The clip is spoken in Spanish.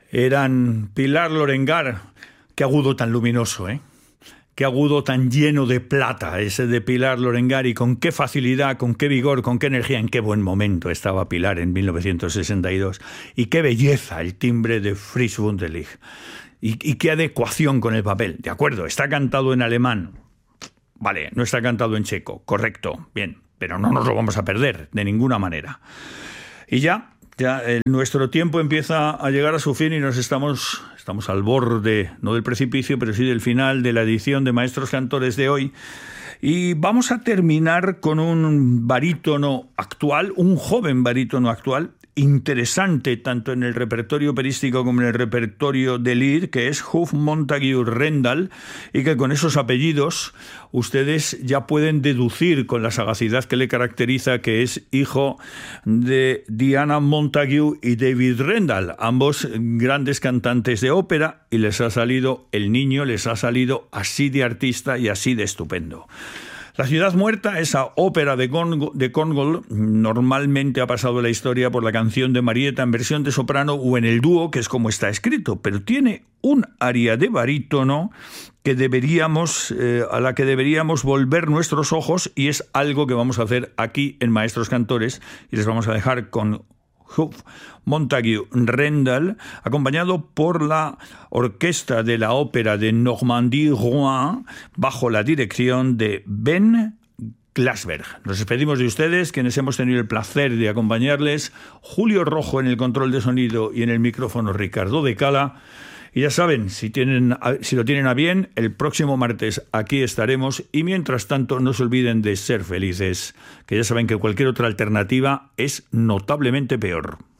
eran Pilar Lorengar. Qué agudo tan luminoso, ¿eh? Qué agudo tan lleno de plata ese de Pilar Lorengar, y con qué facilidad, con qué vigor, con qué energía, en qué buen momento estaba Pilar en 1962. Y qué belleza el timbre de Fritz Wunderlich. Y qué adecuación con el papel. De acuerdo, está cantado en alemán. Vale, no está cantado en checo. Correcto, bien. Pero no nos lo vamos a perder, de ninguna manera. Y ya nuestro tiempo empieza a llegar a su fin y estamos al borde, no del precipicio, pero sí del final de la edición de Maestros Cantores de hoy. Y vamos a terminar con un barítono actual, un joven barítono actual, interesante tanto en el repertorio operístico como en el repertorio de Lied, que es Huub Montagu Rendal, y que con esos apellidos ustedes ya pueden deducir con la sagacidad que le caracteriza que es hijo de Diana Montagu y David Rendal, ambos grandes cantantes de ópera, y el niño les ha salido así de artista y así de estupendo. La ciudad muerta, esa ópera de Korngold, normalmente ha pasado la historia por la canción de Marietta en versión de soprano o en el dúo, que es como está escrito, pero tiene un aria de barítono que a la que deberíamos volver nuestros ojos, y es algo que vamos a hacer aquí en Maestros Cantores, y les vamos a dejar con Huub Montagu Rendal, acompañado por la orquesta de la ópera de Normandie-Rouen, bajo la dirección de Ben Glassberg. Nos despedimos de ustedes, quienes hemos tenido el placer de acompañarles, Julio Rojo en el control de sonido y en el micrófono Ricardo de Cala. Y ya saben, si lo tienen a bien, el próximo martes aquí estaremos, y mientras tanto no se olviden de ser felices, que ya saben que cualquier otra alternativa es notablemente peor.